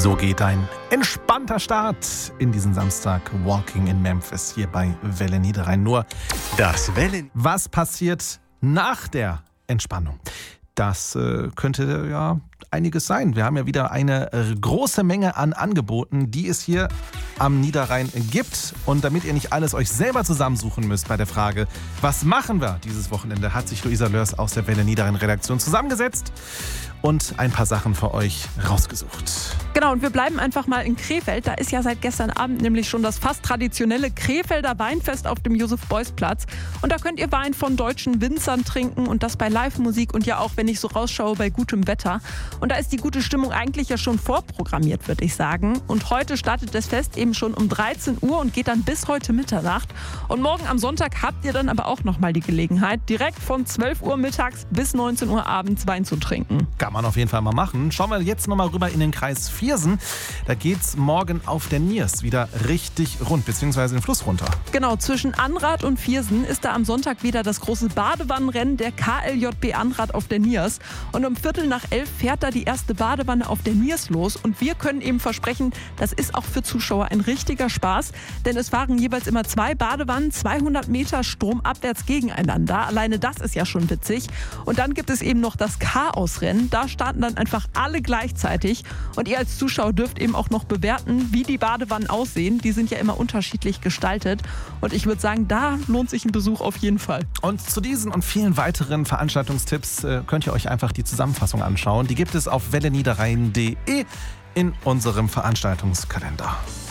So geht ein entspannter Start in diesen Samstag Walking in Memphis hier bei Welle Niederrhein. Nur das Welle. Was passiert nach der Entspannung? Das könnte ja einiges sein. Wir haben ja wieder eine große Menge an Angeboten, die es hier am Niederrhein gibt. Und damit ihr nicht alles euch selber zusammensuchen müsst bei der Frage, was machen wir dieses Wochenende, hat sich Luisa Lörs aus der Welle Niederrhein Redaktion zusammengesetzt und ein paar Sachen für euch rausgesucht. Genau, und wir bleiben einfach mal in Krefeld. Da ist ja seit gestern Abend nämlich schon das fast traditionelle Krefelder Weinfest auf dem Josef-Beuys-Platz. Und da könnt ihr Wein von deutschen Winzern trinken und das bei Live-Musik und ja auch, wenn ich so rausschaue, bei gutem Wetter. Und da ist die gute Stimmung eigentlich ja schon vorprogrammiert, würde ich sagen. Und heute startet das Fest eben schon um 13 Uhr und geht dann bis heute Mitternacht. Und morgen am Sonntag habt ihr dann aber auch nochmal die Gelegenheit, direkt von 12 Uhr mittags bis 19 Uhr abends Wein zu trinken. Kann man auf jeden Fall mal machen. Schauen wir jetzt nochmal rüber in den Kreis Viersen. Da geht's morgen auf der Niers wieder richtig rund, beziehungsweise den Fluss runter. Genau, zwischen Anrath und Viersen ist da am Sonntag wieder das große Badewannenrennen der KLJB Anrath auf der Niers. Und um 11:45 fährt da die erste Badewanne auf der Niers los. Und wir können eben versprechen, das ist auch für Zuschauer ein richtiger Spaß. Denn es fahren jeweils immer 2 Badewannen, 200 Meter stromabwärts gegeneinander. Alleine das ist ja schon witzig. Und dann gibt es eben noch das Chaosrennen. Da starten dann einfach alle gleichzeitig. Und ihr als Zuschauer dürft eben auch noch bewerten, wie die Badewannen aussehen. Die sind ja immer unterschiedlich gestaltet. Und ich würde sagen, da lohnt sich ein Besuch auf jeden Fall. Und zu diesen und vielen weiteren Veranstaltungstipps könnt ihr euch einfach die Zusammenfassung anschauen. Die gibt es auf welleniederrhein.de in unserem Veranstaltungskalender.